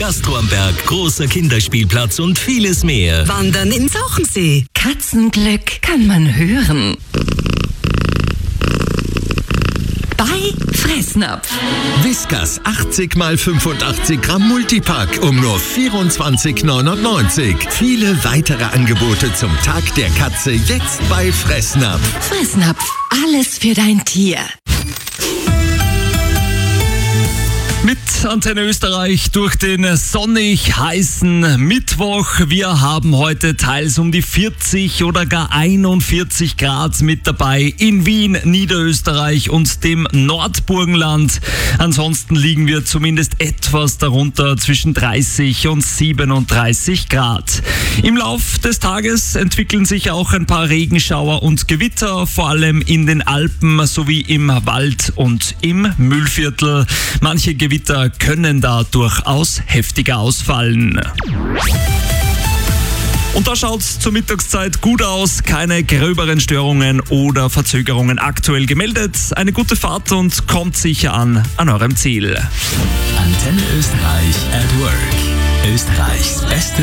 Gastro am Berg, großer Kinderspielplatz und vieles mehr. Wandern in Sauchensee. Katzenglück kann man hören. Bei Fressnapf. Whiskas 80 x 85 Gramm Multipack um nur 24,99. Viele weitere Antworten zum Tag der Katze jetzt bei Fressnapf. Fressnapf, alles für dein Tier. Mit Antenne Österreich durch den sonnig heißen Mittwoch. Wir haben heute teils um die 40 oder gar 41 Grad mit dabei in Wien, Niederösterreich und dem Nordburgenland. Ansonsten liegen wir zumindest etwas darunter zwischen 30 und 37 Grad. Im Lauf des Tages entwickeln sich auch ein paar Regenschauer und Gewitter, vor allem in den Alpen sowie im Wald und im Mühlviertel. Manche Gewitter können da durchaus heftiger ausfallen. Und da schaut's zur Mittagszeit gut aus, keine gröberen Störungen oder Verzögerungen aktuell gemeldet. Eine gute Fahrt und kommt sicher an eurem Ziel. Antenne Österreich at Work. Österreichs beste